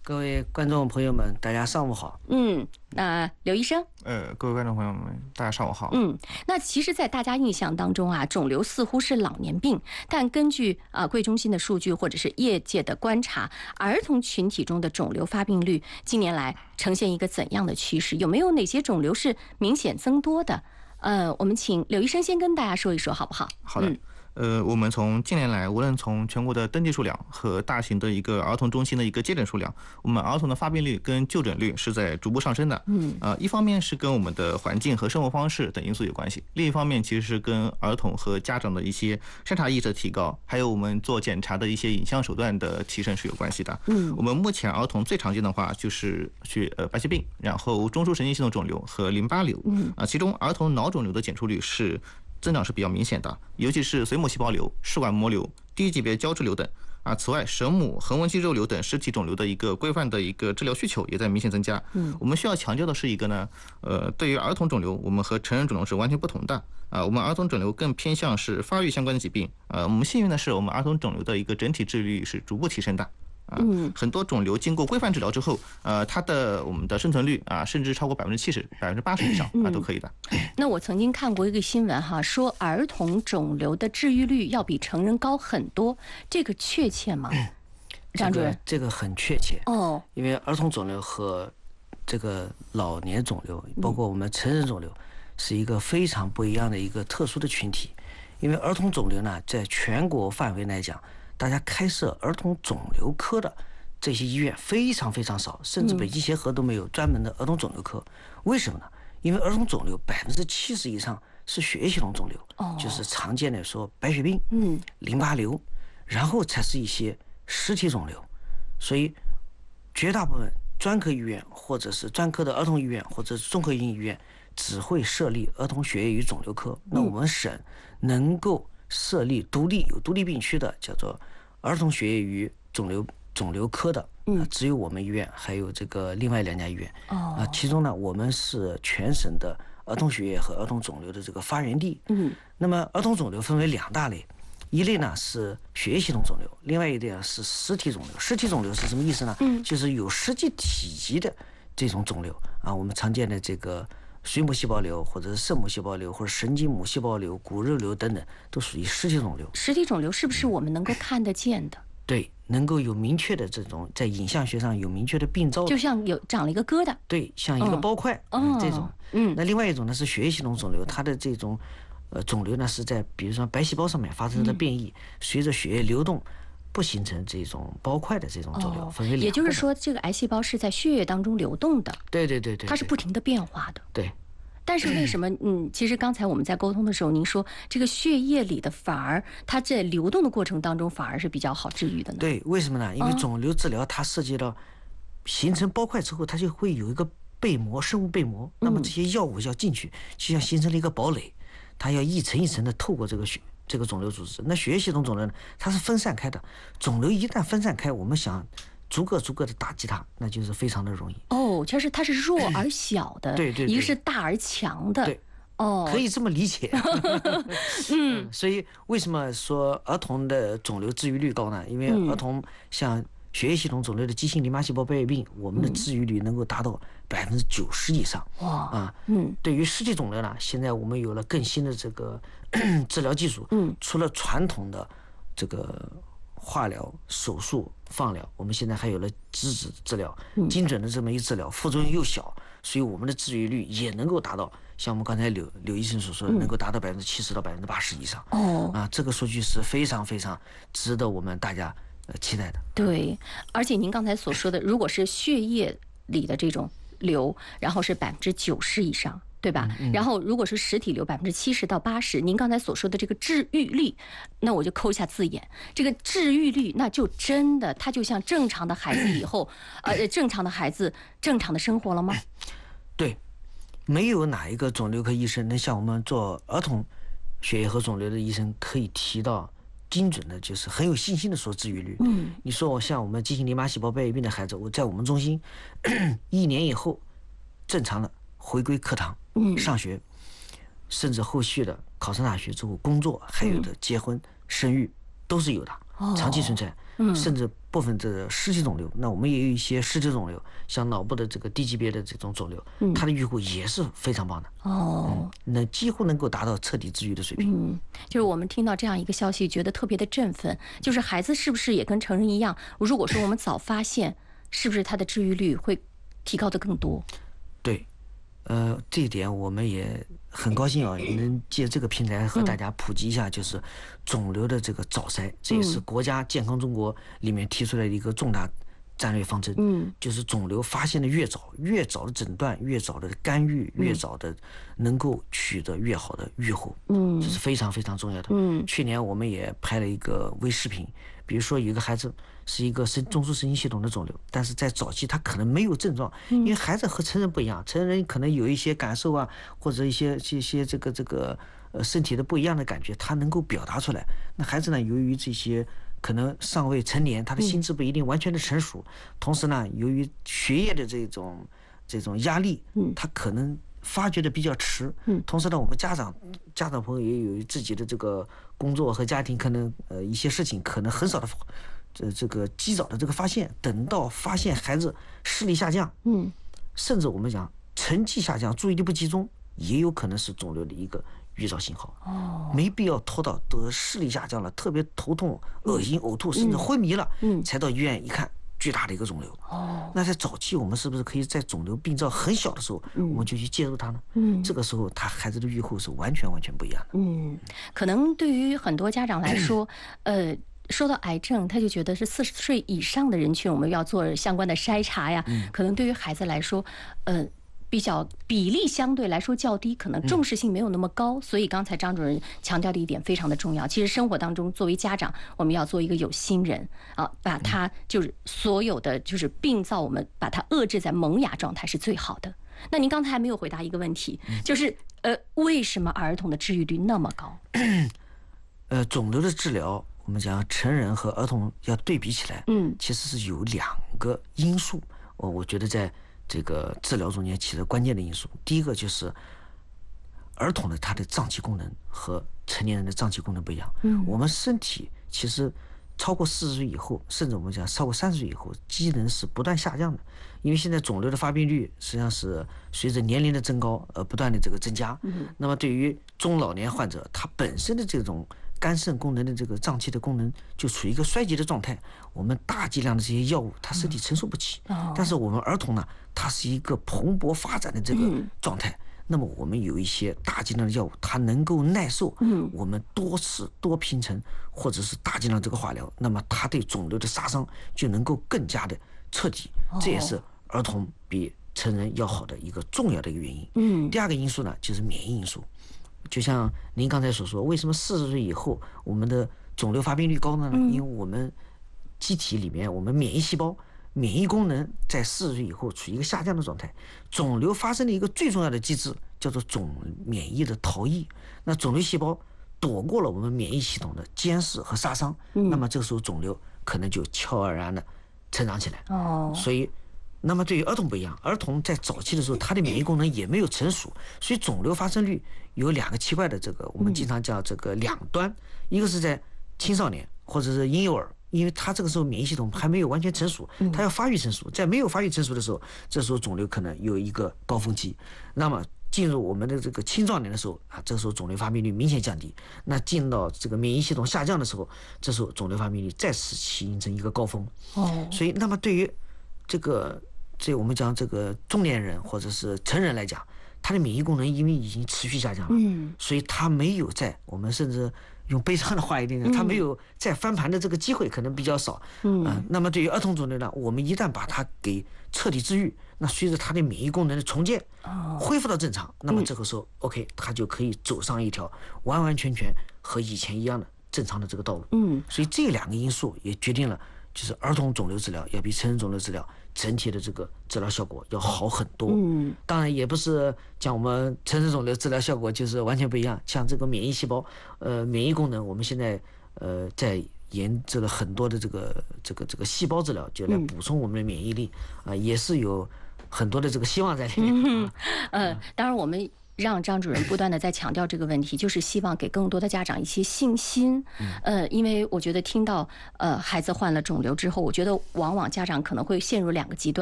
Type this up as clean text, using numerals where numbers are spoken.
各位观众朋友们，大家上午好。 那刘医生， 各位观众朋友们，大家上午好。 那其实，在大家印象当中啊，肿瘤似乎是老年病，但根据贵中心的数据或者是业界的观察，儿童群体中的肿瘤发病率近年来呈现一个怎样的趋势？有没有哪些肿瘤是明显增多的？我们请刘医生先跟大家说一说，好不好？ 好的。我们从近年来，无论从全国的登记数量和大型的一个儿童中心的一个接诊数量，我们儿童的发病率跟就诊率是在逐步上升的。一方面是跟我们的环境和生活方式等因素有关系，另一方面其实是跟儿童和家长的一些筛查意识的提高，还有我们做检查的一些影像手段的提升是有关系的。我们目前儿童最常见的话就是白血病，然后中枢神经系统肿瘤和淋巴瘤。其中儿童脑肿瘤的检出率是增长是比较明显的，尤其是髓母细胞瘤、视管膜瘤、低级别胶质瘤等。此外，神母、横纹肌肉瘤等实体肿瘤的一个规范的一个治疗需求也在明显增加。我们需要强调的是一个呢，对于儿童肿瘤，我们和成人肿瘤是完全不同的。我们儿童肿瘤更偏向是发育相关的疾病。我们幸运的是，我们儿童肿瘤的一个整体治愈率是逐步提升的。很多肿瘤经过规范治疗之后，我们的生存率甚至超过70%、80%以上都可以的。 那我曾经看过一个新闻哈，说儿童肿瘤的治愈率要比成人高很多，这个确切吗？张主任， 这个很确切哦， 因为儿童肿瘤和这个老年肿瘤，包括我们成人肿瘤，是一个非常不一样的一个特殊的群体。因为儿童肿瘤呢，在全国范围来讲，大家开设儿童肿瘤科的这些医院非常非常少，甚至北京协和都没有专门的儿童肿瘤科。为什么呢？因为儿童肿瘤70%以上是血液系统肿瘤，就是常见的说白血病、淋巴瘤，然后才是一些实体肿瘤。所以绝大部分专科医院或者是专科的儿童医院或者是综合医院只会设立儿童血液与肿瘤科。那我们省能够设立有独立病区的，叫做儿童血液与肿瘤科的，只有我们医院，还有这个另外2家医院。其中呢，我们是全省的儿童血液和儿童肿瘤的这个发源地。那么儿童肿瘤分为2大类，一类呢是血液系统肿瘤，另外一类是实体肿瘤。实体肿瘤是什么意思呢？就是有实际体积的这种肿瘤我们常见的这个髓母细胞瘤，或者是肾母细胞瘤，或者神经母细胞瘤、骨肉瘤等等，都属于实体肿瘤。 实体肿瘤是不是我们能够看得见的？ 对，能够有明确的这种在影像学上有明确的病灶， 就像长了一个疙瘩， 对，像一个包块，这种。那另外一种呢是血液系统肿瘤，它的这种肿瘤呢是在比如说白细胞上面发生了变异，随着血液流动不形成这种包块的这种肿瘤，分为2个。 也就是说，这个癌细胞是在血液当中流动的， 对， 它是不停的变化的。 对。 但是为什么？其实刚才我们在沟通的时候，您说这个血液里的反而它在流动的过程当中反而是比较好治愈的呢？ 对，为什么呢？因为肿瘤治疗它涉及到形成包块之后，它就会有一个被膜，生物被膜。那么这些药物要进去，就像形成了一个堡垒，它要一层一层的透过这个肿瘤组织。那血液系统肿瘤呢，它是分散开的。肿瘤一旦分散开，我们想逐个的打击它，那就是非常的容易。 就是它是弱而小的， 对， 一个是大而强的， 对，可以这么理解。所以为什么说儿童的肿瘤治愈率高呢？因为儿童像血液系统肿瘤的畸形淋巴细胞白血病，我们的治愈率能够达到90%以上。对于实体肿瘤呢，现在我们有了更新的这个治疗技术，除了传统的这个化疗、手术、放疗，我们现在还有了质子治疗，精准的这么一治疗，副作用又小，所以我们的治愈率也能够达到像我们刚才刘医生所说的，能够达到70%到80%以上。这个数据是非常非常值得我们大家期待的。 对，而且您刚才所说的，如果是血液里的这种瘤，然后是90%以上。对吧？然后如果是实体瘤70%到80%，您刚才所说的这个治愈率，那我就抠一下字眼，这个治愈率那就真的它就像正常的孩子以后，正常的孩子正常的生活了吗？ 对，没有哪一个肿瘤科医生能像我们做儿童血液和肿瘤的医生可以提到精准的，就是很有信心的说治愈率。你说我像我们畸形淋巴细胞白血病的孩子，我在我们中心1年以后正常的回归课堂上学，甚至后续的考上大学之后工作，还有的结婚生育都是有的，长期存在，甚至部分的实体肿瘤，那我们也有一些实体肿瘤，像脑部的这个低级别的这种肿瘤，它的预后也是非常棒的。那几乎能够达到彻底治愈的水平。 就是我们听到这样一个消息，觉得特别的振奋。就是孩子是不是也跟成人一样？如果说我们早发现，是不是他的治愈率会提高的更多？ 对，这一点我们也很高兴啊，能借这个平台和大家普及一下，就是肿瘤的这个早筛，这也是国家健康中国里面提出来的一个重大战略方针。就是肿瘤发现的越早，越早的诊断，越早的干预，越早的能够取得越好的预后。这是非常非常重要的。去年我们也拍了一个微视频，比如说有一个孩子是一个中枢神经系统的肿瘤，但是在早期他可能没有症状，因为孩子和成人不一样，成人可能有一些感受啊，或者一些这个身体的不一样的感觉，他能够表达出来。那孩子呢，由于这些可能尚未成年，他的心智不一定完全的成熟，同时呢，由于学业的这种压力，他可能发觉的比较迟。同时呢，我们家长朋友也有自己的这个工作和家庭，可能一些事情可能很少的这个及早的这个发现，等到发现孩子视力下降，甚至我们讲成绩下降、注意力不集中，也有可能是肿瘤的一个预兆信号。没必要拖到得视力下降了，特别头痛、恶心、呕吐，甚至昏迷了，才到医院一看，巨大的一个肿瘤。那在早期，我们是不是可以在肿瘤病灶很小的时候，我们就去介入它呢？这个时候，孩子的预后是完全不一样的。 可能对于很多家长来说，说到癌症，他就觉得是40岁以上的人群，我们要做相关的筛查呀。可能对于孩子来说，比例相对来说较低，可能重视性没有那么高。所以刚才张主任强调的一点非常的重要。其实生活当中，作为家长，我们要做一个有心人啊，把它就是所有的就是病灶，我们把它遏制在萌芽状态是最好的。那您刚才还没有回答一个问题，就是为什么儿童的治愈率那么高？ 肿瘤的治疗，我们讲成人和儿童要对比起来，其实是有2个因素，我觉得在这个治疗中间起着关键的因素。第一个就是儿童的他的脏器功能和成年人的脏器功能不一样。我们身体其实超过40岁以后，甚至我们讲超过30岁以后，机能是不断下降的。因为现在肿瘤的发病率实际上是随着年龄的增高不断的这个增加。那么对于中老年患者，他本身的这种肝肾功能的这个脏器的功能就处于一个衰竭的状态，我们大剂量的这些药物，他身体承受不起。但是我们儿童呢，它是一个蓬勃发展的这个状态。那么我们有一些大剂量的药物，它能够耐受我们多次多频层或者是大剂量这个化疗，那么它对肿瘤的杀伤就能够更加的彻底。这也是儿童比成人要好的一个重要的一个原因。第2个因素呢，就是免疫因素。就像您刚才所说，为什么40岁以后我们的肿瘤发病率高呢？因为我们机体里面我们免疫细胞免疫功能在40岁以后处于一个下降的状态。肿瘤发生的一个最重要的机制叫做免疫的逃逸。那肿瘤细胞躲过了我们免疫系统的监视和杀伤，那么这个时候肿瘤可能就悄而然的成长起来。所以那么对于儿童不一样，儿童在早期的时候，他的免疫功能也没有成熟，所以肿瘤发生率有2个奇怪的这个，我们经常叫这个两端，一个是在青少年或者是婴幼儿，因为他这个时候免疫系统还没有完全成熟，他要发育成熟，在没有发育成熟的时候，这时候肿瘤可能有一个高峰期。那么进入我们的这个青少年的时候啊，这个时候肿瘤发病率明显降低。那进到这个免疫系统下降的时候，这时候肿瘤发病率再次形成一个高峰。所以那么对于我们讲这个中年人或者是成人来讲，他的免疫功能因为已经持续下降了，所以他没有在我们甚至用悲伤的话一点讲，他没有再翻盘的这个机会可能比较少。那么对于儿童肿瘤呢，我们一旦把它给彻底治愈，那随着他的免疫功能的重建，恢复到正常，那么这个时候 OK， 他就可以走上一条完完全全和以前一样的正常的这个道路。所以这2个因素也决定了，就是儿童肿瘤治疗要比成人肿瘤治疗整体的这个治疗效果要好很多。当然也不是讲我们成人肿瘤治疗效果就是完全不一样。像这个免疫细胞，免疫功能，我们现在在研制了很多的这个细胞治疗，就来补充我们的免疫力也是有很多的这个希望在里面。 当然我们让张主任不断的在强调这个问题，就是希望给更多的家长一些信心。因为我觉得听到孩子患了肿瘤之后，我觉得往往家长可能会陷入2个极端。